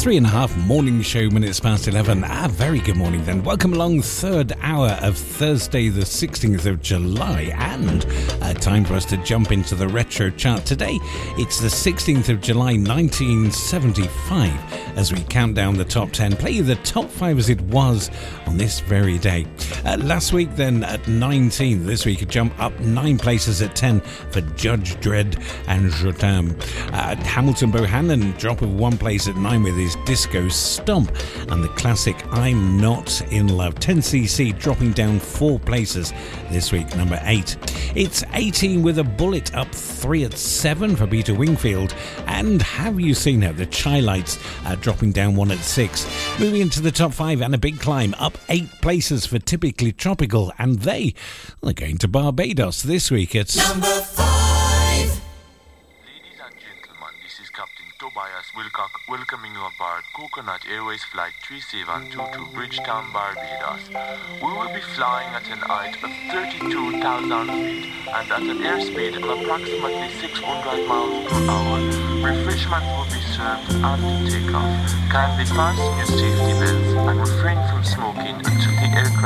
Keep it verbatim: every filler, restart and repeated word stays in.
Three and a half morning show minutes past eleven. Ah, very good morning then. Welcome along, third hour of Thursday the sixteenth of July, and uh, time for us to jump into the retro chart. Today it's the sixteenth of July nineteen seventy-five as we count down the top ten, play you the top five as it was on this very day. Uh, last week then at nineteen, this week a jump up nine places at ten for Judge Dredd and Jotam. Uh, Hamilton Bohannon drop of one place at nine with his Disco Stomp, and the classic I'm Not in Love. ten C C dropping down four places this week, number eight. It's eighteen with a Bullet up three at seven for Peter Wingfield, and Have You Seen Her? The Chai Lights uh, dropping down one at six. Moving into the top five, and a big climb up eight places for Typically Tropical, and they are going to Barbados this week at number five. Ladies and gentlemen, this is Captain Tobias Wilcock welcoming you aboard Coconut Airways Flight three seven two to Bridgetown, Barbados. We will be flying at an height of thirty-two thousand feet and at an airspeed of approximately six hundred miles per hour. Refreshments will be served after takeoff. Kindly fasten your safety belts and refrain from smoking until the aircraft